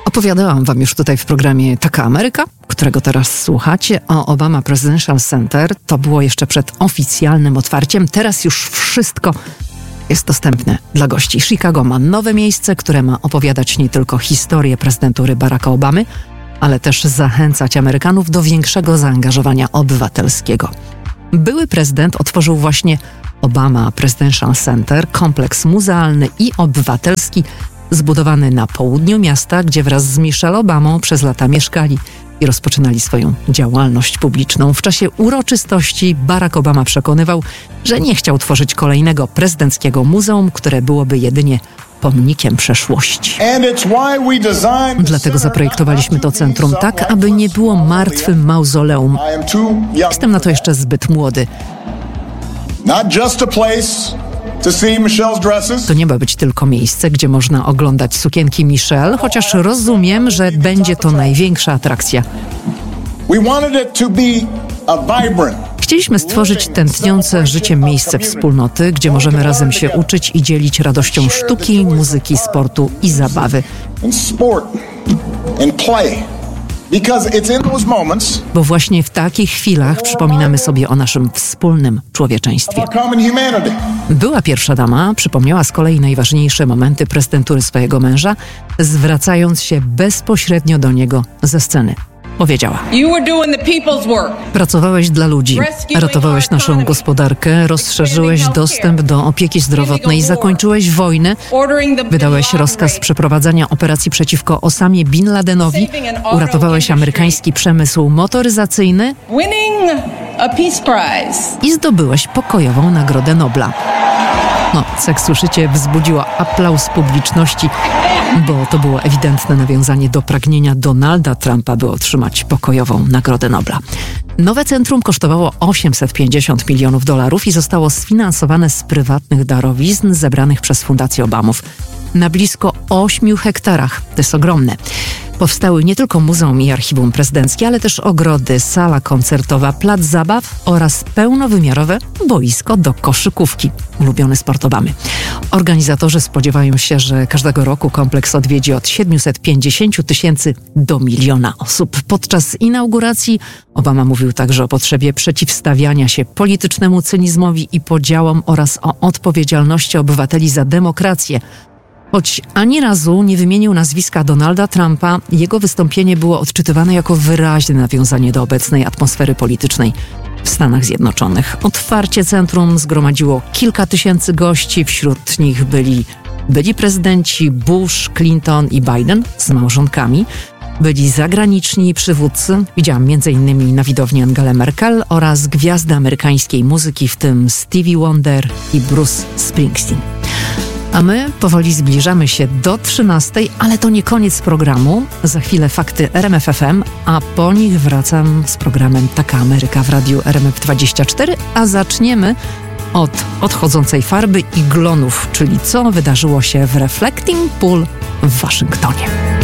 Opowiadałam wam już tutaj w programie Taka Ameryka, którego teraz słuchacie, o Obama Presidential Center. To było jeszcze przed oficjalnym otwarciem. Teraz już wszystko jest dostępne dla gości. Chicago ma nowe miejsce, które ma opowiadać nie tylko historię prezydentury Baracka Obamy, ale też zachęcać Amerykanów do większego zaangażowania obywatelskiego. Były prezydent otworzył właśnie Obama Presidential Center, kompleks muzealny i obywatelski, zbudowany na południu miasta, gdzie wraz z Michelle Obamą przez lata mieszkali i rozpoczynali swoją działalność publiczną. W czasie uroczystości Barack Obama przekonywał, że nie chciał tworzyć kolejnego prezydenckiego muzeum, które byłoby jedynie pomnikiem przeszłości. Dlatego zaprojektowaliśmy to centrum tak, aby nie było martwym mauzoleum. Jestem na to jeszcze zbyt młody. To nie ma być tylko miejsce, gdzie można oglądać sukienki Michelle, chociaż rozumiem, że będzie to największa atrakcja. Chcieliśmy stworzyć tętniące życiem miejsce wspólnoty, gdzie możemy razem się uczyć i dzielić radością sztuki, muzyki, sportu i zabawy. Bo właśnie w takich chwilach przypominamy sobie o naszym wspólnym człowieczeństwie. Była pierwsza dama przypomniała z kolei najważniejsze momenty prezydentury swojego męża, zwracając się bezpośrednio do niego ze sceny. Powiedziała: pracowałeś dla ludzi, ratowałeś naszą gospodarkę, rozszerzyłeś dostęp do opieki zdrowotnej, zakończyłeś wojnę, wydałeś rozkaz przeprowadzania operacji przeciwko Osamie Bin Ladenowi, uratowałeś amerykański przemysł motoryzacyjny i zdobyłeś pokojową Nagrodę Nobla. No, jak słyszycie, wzbudziła aplauz publiczności, bo to było ewidentne nawiązanie do pragnienia Donalda Trumpa, by otrzymać pokojową Nagrodę Nobla. Nowe centrum kosztowało $850 milionów i zostało sfinansowane z prywatnych darowizn zebranych przez Fundację Obamów. Na blisko 8 hektarach. To jest ogromne. Powstały nie tylko muzeum i archiwum prezydenckie, ale też ogrody, sala koncertowa, plac zabaw oraz pełnowymiarowe boisko do koszykówki. Ulubiony sport Obamy. Organizatorzy spodziewają się, że każdego roku kompleks odwiedzi od 750 000 do 1 000 000 osób. Podczas inauguracji Obama mówił także o potrzebie przeciwstawiania się politycznemu cynizmowi i podziałom oraz o odpowiedzialności obywateli za demokrację. Choć ani razu nie wymienił nazwiska Donalda Trumpa, jego wystąpienie było odczytywane jako wyraźne nawiązanie do obecnej atmosfery politycznej w Stanach Zjednoczonych. Otwarcie centrum zgromadziło kilka tysięcy gości, wśród nich byli prezydenci Bush, Clinton i Biden z małżonkami. Byli zagraniczni przywódcy, widziałam m.in. na widowni Angelę Merkel oraz gwiazdy amerykańskiej muzyki, w tym Stevie Wonder i Bruce Springsteen. A my powoli zbliżamy się do 13, ale to nie koniec programu. Za chwilę fakty RMF FM, a po nich wracam z programem Taka Ameryka w radiu RMF24, a zaczniemy od odchodzącej farby i glonów, czyli co wydarzyło się w Reflecting Pool w Waszyngtonie.